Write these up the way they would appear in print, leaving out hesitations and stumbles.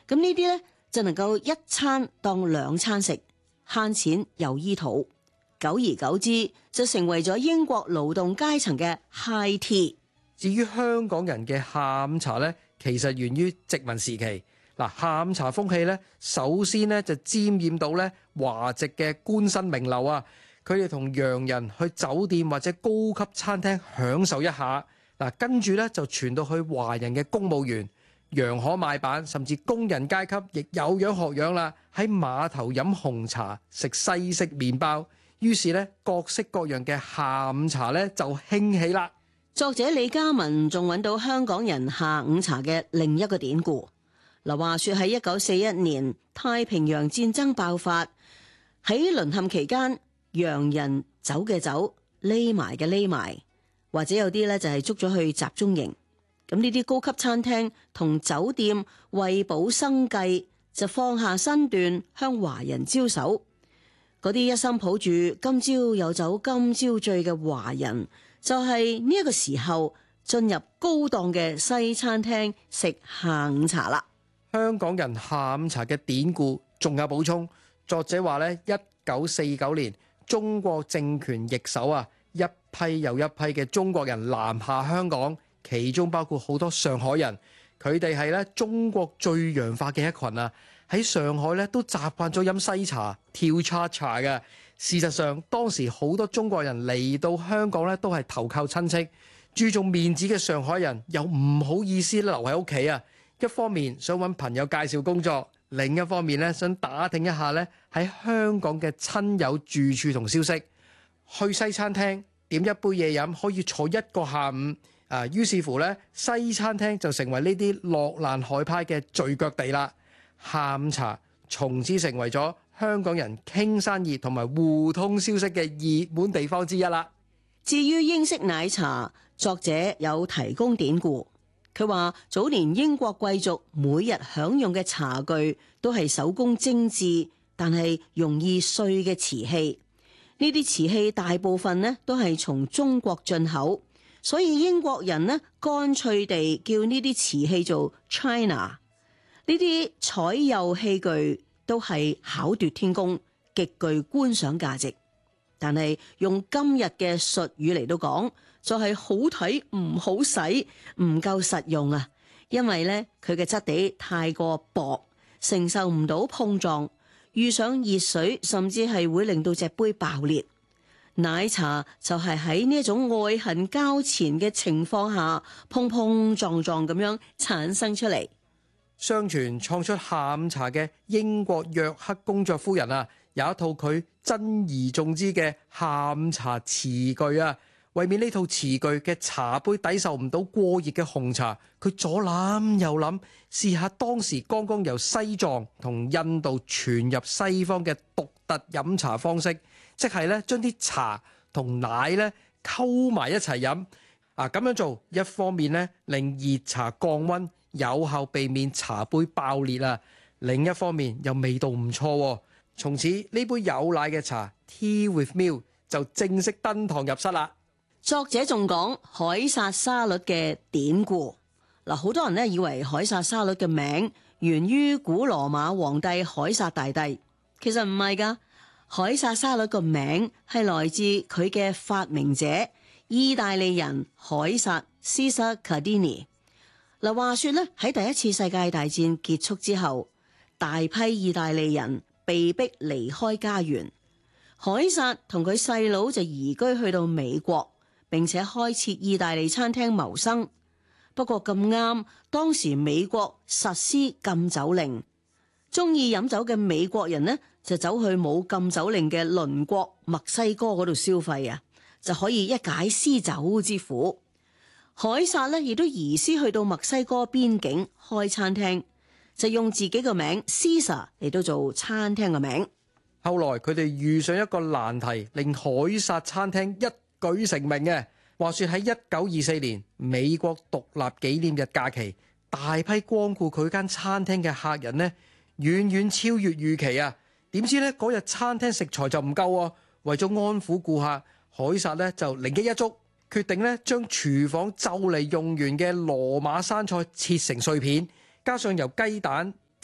咁呢啲咧就能夠一餐當兩餐食，慳錢又醫肚。久而久之就成為咗英國勞動階層嘅 high tea。 至於香港人嘅下午茶呢，其實源於殖民時期。下午茶風氣呢，首先呢就沾染到呢華籍嘅官紳名流啊，佢哋同洋人去酒店或者高級餐廳享受一下。跟住呢就傳到去華人嘅公務員、洋行買辦，甚至工人階級亦有樣學樣啦，喺碼頭飲紅茶、食西式麵包。於是呢，各式各樣嘅下午茶呢就興起啦。 作者李嘉文仲揾到香港人下午茶嘅另一個典故。話說喺1941年太平洋戰爭爆發，喺淪陷期間，洋人走嘅走，匿埋嘅匿埋，或者有啲咧就係捉咗去集中營。咁呢啲高級餐廳同酒店為保生計，就放下身段向華人招手。嗰啲一心抱住今朝有酒今朝醉嘅華人，就係呢一個時候進入高檔嘅西餐廳食下午茶啦。 香港人下午茶嘅典故仲有補充。作者話咧，1949年中國政權易手啊，一批又一批嘅中國人南下香港，其中包括好多上海人，佢哋係咧中國最洋化嘅一群啊。喺上海咧都習慣咗飲西茶、跳叉茶嘅。事實上，當時好多中國人嚟到香港咧都係投靠親戚，注重面子嘅上海人又唔好意思留喺屋企啊。一方面想揾朋友介紹工作，另一方面咧想打聽一下咧喺香港嘅親友住處同消息。去西餐廳點一杯嘢飲可以坐一個下午啊。於是乎咧，西餐廳就成為呢啲落難海派嘅聚腳地啦。下午茶從此成為咗香港人傾生意同埋互通消息嘅熱門地方之一啦。 至於英式奶茶，作者有提供典故。佢話早年英國貴族每日享用嘅茶具都係手工精緻，但係容易碎嘅瓷器。呢啲瓷器大部分呢都係從中國進口，所以英國人呢乾脆地叫呢啲瓷器做 China。呢啲彩釉器具都係巧奪天工，極具觀賞價值。但係用今日嘅術語嚟到講，就係好睇唔好使，唔夠實用啊！因為咧佢嘅質地太過薄，承受唔到碰撞，遇上熱水甚至係會令到隻杯爆裂。奶茶就係喺呢一種愛恨交纏嘅情況下，碰碰撞撞咁樣產生出嚟。 相傳創出下午茶嘅英國約克公爵夫人啊，有一套佢珍而重之嘅下午茶瓷具啊。為免呢套瓷具嘅茶杯抵受唔到過熱嘅紅茶，佢左諗右諗，試下當時剛剛由西藏同印度傳入西方嘅獨特飲茶方式，即係咧將啲茶同奶咧溝埋一齊飲。咁樣做，一方面咧令熱茶降溫，有效避免茶杯爆裂啊；另一方面又味道唔錯。從此呢杯有奶嘅茶 Tea with Milk 就正式登堂入室啦。 作者仲講凱撒沙律嘅典故。好多人咧以為凱撒沙律嘅名源於古羅馬皇帝凱撒大帝，其實唔係噶。凱撒沙律個名係來自佢嘅發明者意大利人凱撒 Caesar Cardini。話說咧喺第一次世界大戰結束之後，大批意大利人被迫離開家園，凱撒同佢細佬就移居去到美國，並且開設意大利餐廳謀生。不過咁啱，當時美國實施禁酒令，中意飲酒嘅美國人呢就走去冇禁酒令嘅鄰國墨西哥嗰度消費啊，就可以一解私酒之苦。凱撒呢亦都移師去到墨西哥邊境開餐廳，就用自己個名 Caesar 嚟到做餐廳嘅名。 後來佢哋遇上一個難題，令凱撒餐廳一舉成名嘅。話說喺1924年美國獨立紀念日假期，大批光顧佢間餐廳嘅客人呢，遠遠超越預期啊！點知呢嗰日餐廳食材就唔夠啊，為咗安撫顧客，凱撒呢就靈機一觸，決定呢將廚房就嚟用完嘅羅馬生菜切成碎片，加上由雞蛋、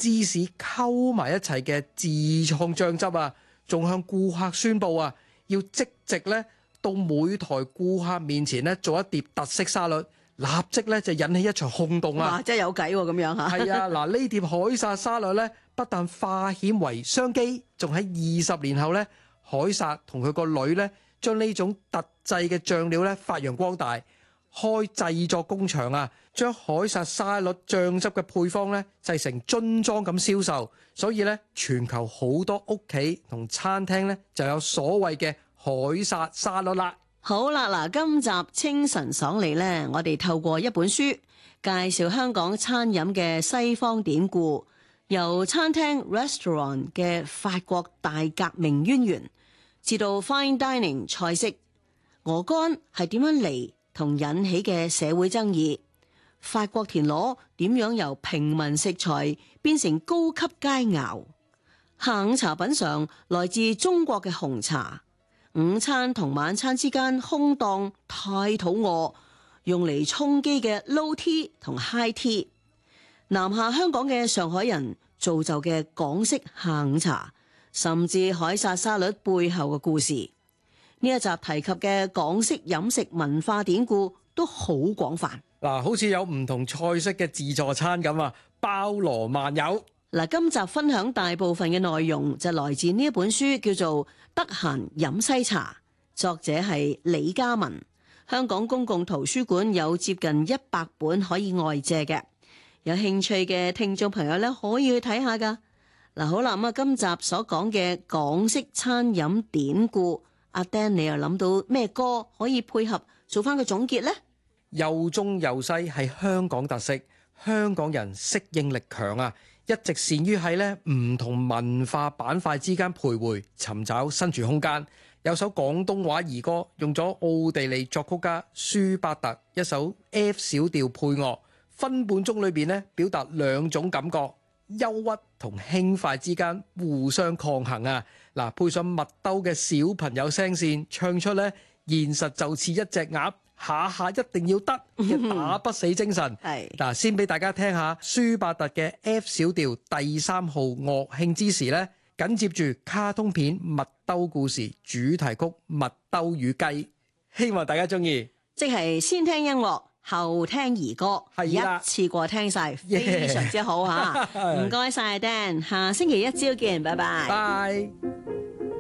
芝士溝埋一齊嘅自創醬汁啊，仲向顧客宣佈啊，要即席咧到每台顧客面前咧做一碟特色沙律，立即咧就引起一場轟動啊！ 哇，真係有計喎咁樣嚇。 係啊，嗱呢碟凱撒沙律咧，不但化險為商機，仲喺20年後咧，凱撒同佢個女咧，將呢種特製嘅醬料咧發揚光大，開製作工場啊，將凱撒沙律醬汁嘅配方咧製成樽裝咁銷售，所以咧全球好多屋企同餐廳咧就有所謂嘅凱撒沙律啦。 好啦，嗱，今集清晨爽利呢，我哋透過一本書介紹香港餐飲嘅西方典故，由餐廳 restaurant 嘅法國大革命淵源，至到 fine dining 菜式，鵝肝係點樣嚟同引起嘅社會爭議，法國田螺點樣由平民食材變成高級佳肴，下午茶品嘗來自中國嘅紅茶。午餐同晚餐之間空檔太肚餓，用嚟充飢嘅 low tea 同 high tea， 南下香港嘅上海人造就嘅港式下午茶，甚至凱撒沙律背後嘅故事。呢一集提及嘅港式飲食文化典故都好廣泛。 嗱，好似有唔同菜式嘅自助餐咁啊，包羅萬有。 嗱，今集分享大部分嘅內容就來自呢一本書，叫做《得閒飲西茶》，作者係李嘉文。香港公共圖書館有接近100本可以外借嘅，有興趣嘅聽眾朋友咧可以去睇下噶。嗱，好啦，咁啊，今集所講嘅港式餐飲典故，阿 Dan 你又諗到咩歌可以配合做翻個總結呢？ 又中又西係香港特色，香港人適應力強啊！一直善於喺咧唔同文化板塊之間徘徊，尋找生存空間。有首廣東話兒歌，用咗奧地利作曲家舒伯特一首 F 小調配樂，分半鐘裏邊咧表達兩種感覺：憂鬱同輕快之間互相抗衡啊！嗱，配上麥兜嘅小朋友聲線，唱出咧現實就似一隻鴨。下下一定要得嘅打不死精神。係嗱，先俾大家聽下舒伯特嘅 F 小調第3號樂慶之時咧，緊接住卡通片《麥兜故事》主題曲《麥兜與雞》，希望大家中意。即係先聽音樂，後聽兒歌，一次過聽晒，非常之好嚇。唔該晒 Dan，下星期一朝見，拜拜。拜。